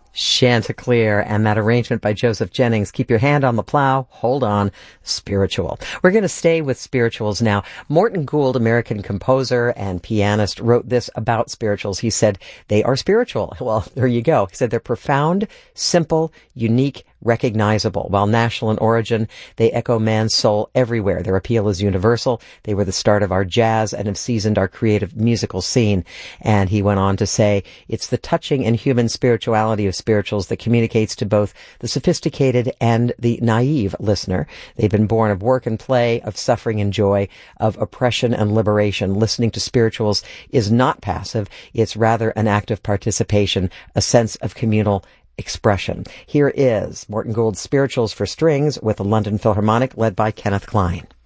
Chanticleer, and that arrangement by Joseph Jennings. Keep your hand on the plow, hold on, spiritual. We're going to stay with spirituals now. Morton Gould, American composer and pianist, wrote this about spirituals. He said, they are spiritual. Well, there you go. He said they're profound, simple, unique, recognizable. While national in origin, they echo man's soul everywhere. Their appeal is universal. They were the start of our jazz and have seasoned our creative musical scene. And he went on to say, it's the touching and human spirituality of spirituals that communicates to both the sophisticated and the naive listener. They've been born of work and play, of suffering and joy, of oppression and liberation. Listening to spirituals is not passive. It's rather an active participation, a sense of communal expression. Here is Morton Gould's Spirituals for Strings with the London Philharmonic, led by Kenneth Klein.